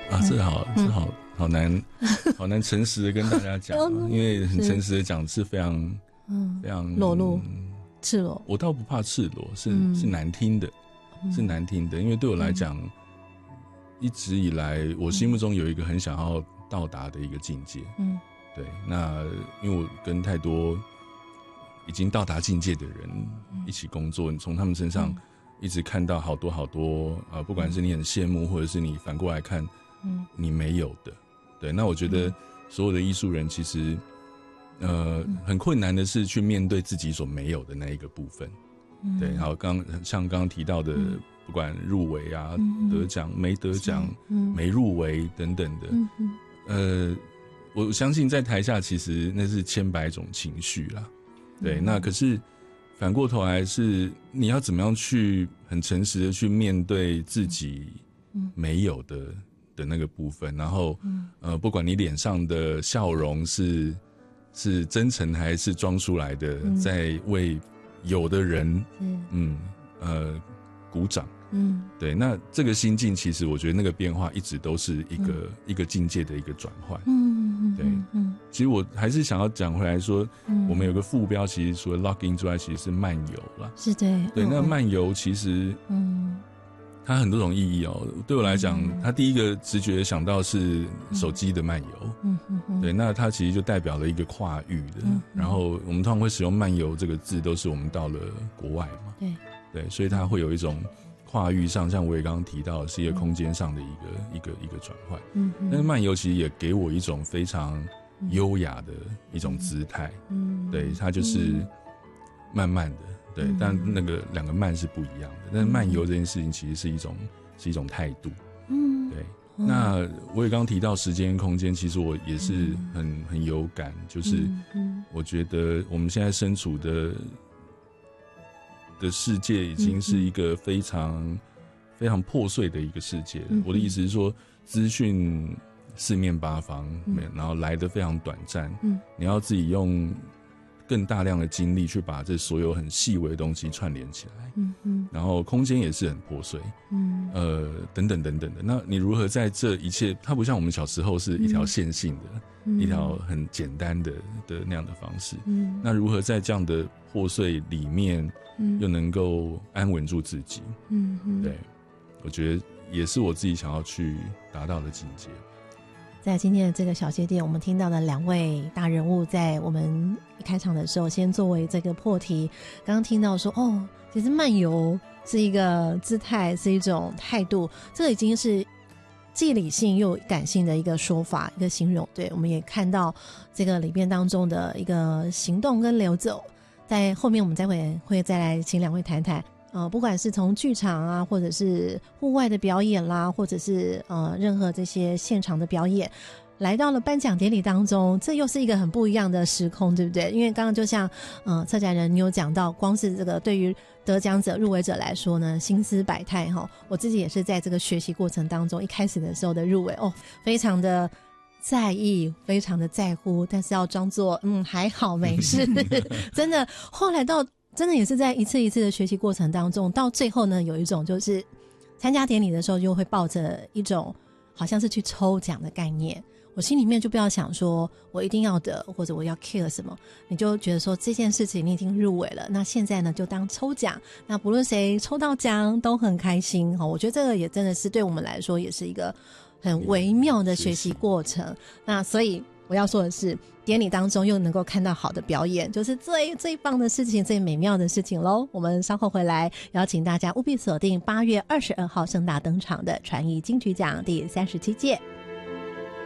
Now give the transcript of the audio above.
这好难好难诚实的跟大家讲因为很诚实的讲是非常非常裸露赤裸。 我倒不怕赤裸，是难听的，是难听的，因为对我来讲一直以来我心目中有一个很想要到达的一个境界。对，那因为我跟太多已经到达境界的人一起工作，你从他们身上一直看到好多好多不管是你很羡慕或者是你反过来看你没有的。对，那我觉得所有的艺术人其实很困难的是去面对自己所没有的那一个部分。对，好，像刚刚提到的不管入围啊得奖没得奖没入围等等的我相信在台下其实那是千百种情绪啦。对，那可是反过头来是你要怎么样去很诚实的去面对自己没有的那个部分，然后不管你脸上的笑容是真诚还是装出来的，在为有的人鼓掌。对，那这个心境其实我觉得那个变化一直都是一个境界的一个转换。对，其实我还是想要讲回来说我们有个副标其实除了 log in 之外其实是漫游啦。 是对， 那漫游其实它很多种意义哦。对我来讲它第一个直觉想到是手机的漫游。对，那它其实就代表了一个跨域的然后我们通常会使用漫游这个字都是我们到了国外嘛。对，所以它会有一种跨域上，像我也刚刚提到的是一个空间上的一个转换。但是漫游其实也给我一种非常优雅的一种姿态。对，它就是慢慢的。对，但那个两个慢是不一样的。但是漫游这件事情其实是一种态度。对，那我也刚刚提到时间跟空间，其实我也是很有感，就是我觉得我们现在身处的世界已经是一个非常非常破碎的一个世界。我的意思是说资讯四面八方然后来得非常短暂。你要自己用更大量的精力去把这所有很细微的东西串联起来。然后空间也是很破碎。等等等等的。那你如何在这一切，它不像我们小时候是一条线性的一条很简单的那样的方式。那如何在这样的破碎里面又能够安稳住自己。对，我觉得也是我自己想要去达到的境界。 在今天的这个小夜店，我们听到的两位大人物在我们一开场的时候先作为这个破题，刚刚听到说其实漫游是一个姿态，是一种态度，这个已经是既理性又感性的一个说法，一个形容。对，我们也看到这个里面当中的一个行动跟流走。在后面我们会再来请两位谈谈不管是从剧场啊，或者是户外的表演啦，或者是任何这些现场的表演，来到了颁奖典礼当中，这又是一个很不一样的时空，对不对？因为刚刚就像策展人你有讲到，光是这个对于得奖者入围者来说呢，心思百态我自己也是在这个学习过程当中，一开始的时候的入围非常的在意，非常的在乎，但是要装作还好没事真的后来真的也是在一次一次的学习过程当中，到最后呢，有一种就是参加典礼的时候就会抱着一种好像是去抽奖的概念，我心里面就不要想说我一定要得或者我要 care 什么，你就觉得说这件事情你已经入围了，那现在呢就当抽奖，那不论谁抽到奖都很开心我觉得这个也真的是对我们来说也是一个很微妙的学习过程。那所以我要说的是，典礼当中又能够看到好的表演，就是最棒的事情，最美妙的事情咯。我们稍后回来邀请大家务必锁定8月22号盛大登场的传艺金曲奖第37届。